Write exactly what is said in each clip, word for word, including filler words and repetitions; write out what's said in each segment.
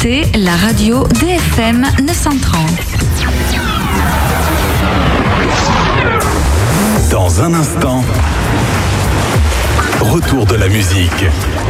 écoutez la radio D F M neuf cent trente. Dans un instant, retour de la musique.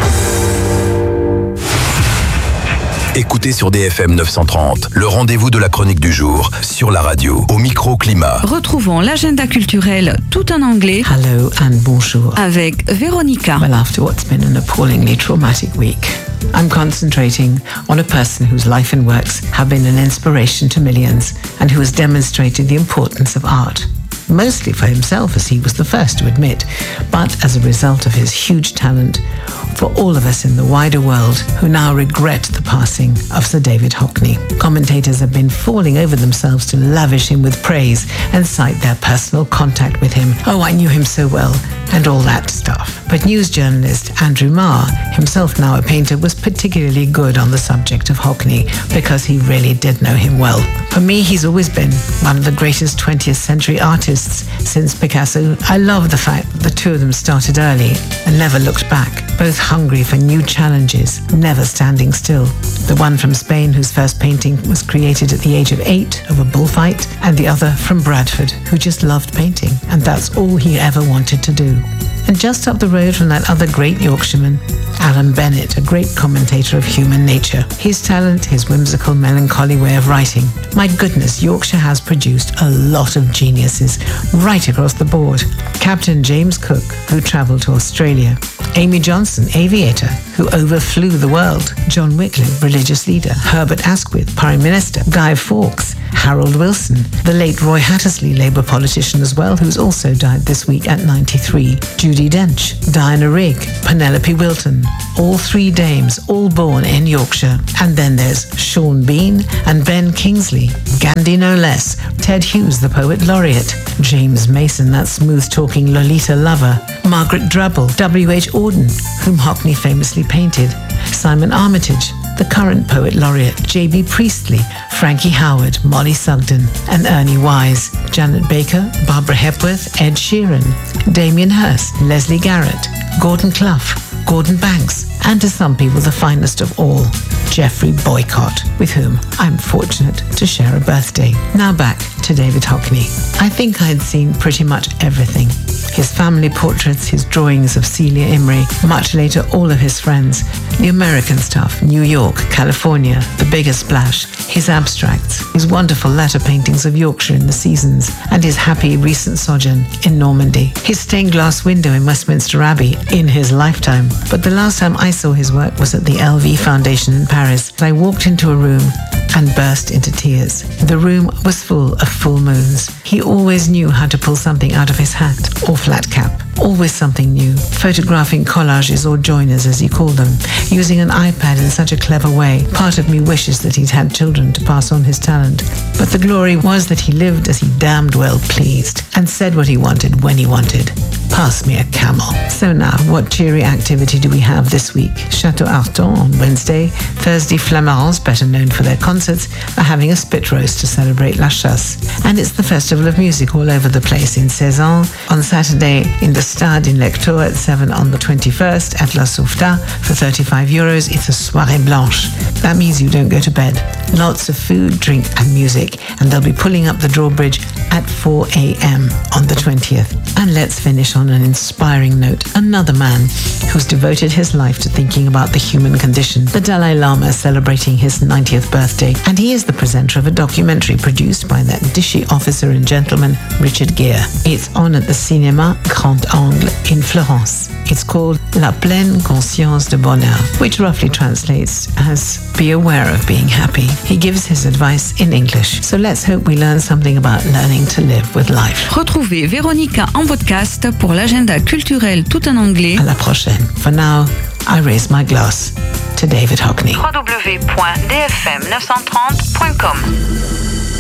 Écoutez sur D F M neuf cent trente, le rendez-vous de la chronique du jour, sur la radio, au micro-climat. Retrouvons l'agenda culturel tout en anglais. Hello and bonjour. Avec Véronica. Well, after what's been an appallingly traumatic week, I'm concentrating on a person whose life and works have been an inspiration to millions and who has demonstrated the importance of art. Mostly for himself, as he was the first to admit, but as a result of his huge talent for all of us in the wider world who now regret the passing of Sir David Hockney. Commentators have been falling over themselves to lavish him with praise and cite their personal contact with him. Oh, I knew him so well, and all that stuff. But news journalist Andrew Marr, himself now a painter, was particularly good on the subject of Hockney because he really did know him well. For me, he's always been one of the greatest twentieth century artists since Picasso. I love the fact that the two of them started early and never looked back, both hungry for new challenges, never standing still. The one from Spain, whose first painting was created at the age of eight of a bullfight, and the other from Bradford, who just loved painting, and that's all he ever wanted to do. And just up the road from that other great Yorkshireman, Alan Bennett, a great commentator of human nature. His talent, his whimsical, melancholy way of writing. My goodness, Yorkshire has produced a lot of geniuses right across the board. Captain James Cook, who travelled to Australia. Amy Johnson, aviator, who overflew the world. John Wycliffe, religious leader. Herbert Asquith, Prime Minister. Guy Fawkes. Harold Wilson, the late Roy Hattersley, Labour politician as well, who's also died this week at ninety-three. Judi Dench, Diana Rigg, Penelope Wilton, all three dames, all born in Yorkshire. And then there's Sean Bean and Ben Kingsley, Gandhi no less, Ted Hughes, the poet laureate, James Mason, that smooth-talking Lolita lover, Margaret Drabble, W H Auden, whom Hockney famously painted, Simon Armitage, the current poet laureate, J B Priestley, Frankie Howard, Molly Sugden, and Ernie Wise, Janet Baker, Barbara Hepworth, Ed Sheeran, Damien Hirst, Leslie Garrett, Gordon Clough, Gordon Banks, and to some people the finest of all, Geoffrey Boycott, with whom I'm fortunate to share a birthday. Now back to David Hockney. I think I'd seen pretty much everything. His family portraits, his drawings of Celia Imrie, much later all of his friends, the American stuff, New York, California, The Bigger Splash, his abstracts, his wonderful latter paintings of Yorkshire in the seasons, and his happy recent sojourn in Normandy, his stained glass window in Westminster Abbey in his lifetime. But the last time I saw his work was at the L V Foundation in Paris. I walked into a room and burst into tears. The room was full of full moons. He always knew how to pull something out of his hat or flat cap. Always something new, photographing collages or joiners as he called them, using an iPad in such a clever way. Part of me wishes that he'd had children to pass on his talent. But the glory was that he lived as he damned well pleased and said what he wanted when he wanted. Pass me a camel. So now, what cheery activity do we have this week? Château Arton on Wednesday. Thursday, Flamarans, better known for their concerts, are having a spit roast to celebrate La Chasse. And it's the Festival of Music all over the place in Cézanne. On Saturday, in the Stade in Lectoure at seven on the twenty-first, at La Soufta for thirty-five euros, it's a soirée blanche. That means you don't go to bed. Lots of food, drink and music. And they'll be pulling up the drawbridge at four a.m. on the twentieth. And let's finish on an inspiring note. Another man who's devoted his life to thinking about the human condition. The Dalai Lama is celebrating his ninetieth birthday, and he is the presenter of a documentary produced by that dishy officer and gentleman, Richard Gere. It's on at the Cinéma Grand Angle in Florence. It's called La Pleine Conscience de Bonheur, which roughly translates as be aware of being happy. He gives his advice in English. So let's hope we learn something about learning to live with life. Retrouvez Véronica en podcast pour l'agenda culturel tout en anglais. À la prochaine. For now, I raise my glass to David Hockney. w w w point d f m neuf cent trente point com